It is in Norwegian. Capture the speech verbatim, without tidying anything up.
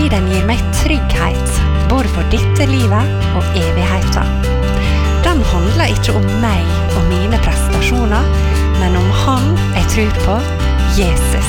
den gir meg trygghet, både for dette livet og evigheten. Den handler ikke om meg og mine prestasjoner, men om han jeg tror på, Jesus.